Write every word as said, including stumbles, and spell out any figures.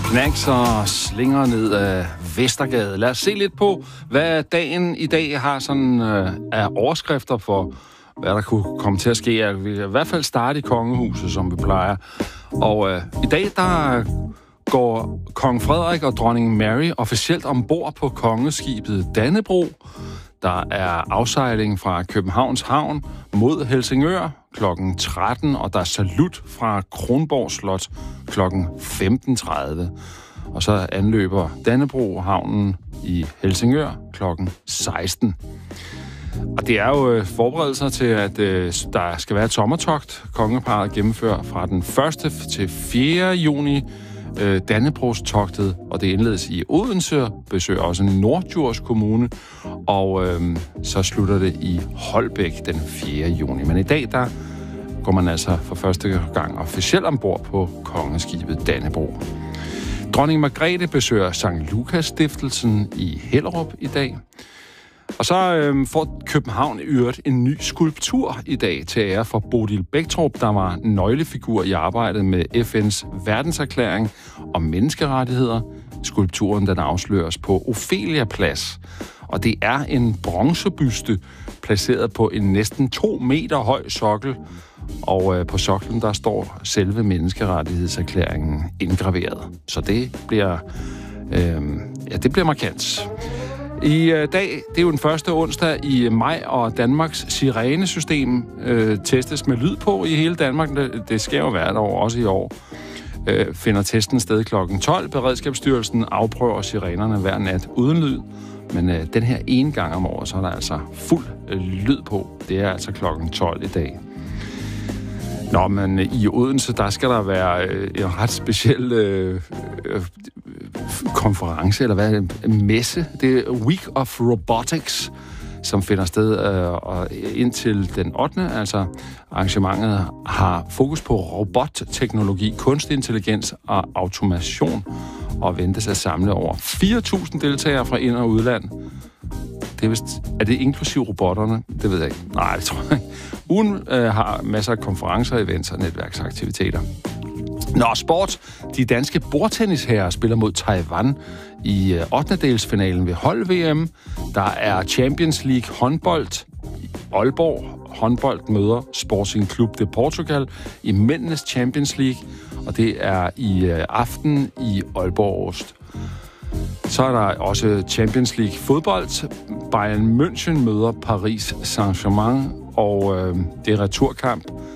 Knacks og slinger ned af Vestergade. Lad os se lidt på, hvad dagen i dag har sådan øh, af overskrifter for, hvad der kunne komme til at ske. Vi kan i hvert fald starte i kongehuset, som vi plejer. Og øh, i dag, der går kong Frederik og dronning Mary officielt ombord på kongeskibet Dannebrog. Der er afsejling fra Københavns Havn mod Helsingør klokken tretten, og der er salut fra Kronborg Slot klokken femten tredive. Og så anløber Dannebrog havnen i Helsingør klokken seksten. Og det er jo forberedelser til, at øh, der skal være et sommertogt. Kongeparret gennemfører fra den første til fjerde juni øh, Dannebrogstogtet, og det indledes i Odense, besøger også Norddjurs Kommune, og øh, så slutter det i Holbæk den fjerde juni. Men i dag, der går man altså for første gang officielt ombord på kongeskibet Dannebrog. Dronning Margrethe besøger Sankt Lukas Stiftelsen i Hellerup i dag. Og så øh, får København i øvrigt en ny skulptur i dag til ære for Bodil Bäcktorp, der var nøglefigur i arbejdet med F N's verdenserklæring om menneskerettigheder. Skulpturen den afsløres på Ophelia Plads, og det er en bronzebyste placeret på en næsten to meter høj sokkel. Og øh, på soklen, der står selve menneskerettighedserklæringen indgraveret. Så det bliver, øh, ja, det bliver markant. I øh, dag, det er jo den første onsdag i maj, og Danmarks sirenesystem øh, testes med lyd på i hele Danmark. Det, det sker jo hvert år, også i år. Øh, finder testen sted klokken tolv. Beredskabsstyrelsen afprøver sirenerne hver nat uden lyd. Men øh, den her ene gang om året, så er der altså fuld øh, lyd på. Det er altså klokken tolv i dag. Nå, men i Odense, der skal der være øh, en ret speciel øh, øh, konference, eller hvad, en messe. Det er Week of Robotics, som finder sted øh, og indtil den ottende Altså, arrangementet har fokus på robotteknologi, kunstig intelligens og automation, og ventes at samle over fire tusind deltagere fra ind- og udland. Det er, vist, er det inklusiv robotterne? Det ved jeg ikke. Nej, det tror jeg ikke. Ugen øh, har masser af konferencer, events og netværksaktiviteter. Nå, sport. De danske bordtennisherrer spiller mod Taiwan i øh, ottendedelsfinalen ved hold-V M. Der er Champions League håndbold. Aalborg håndbold møder Sporting Club de Portugal i mændenes Champions League, og det er i øh, aften i Aalborg Ost. Så er der også Champions League fodbold. Bayern München møder Paris Saint-Germain, og øh, det er returkamp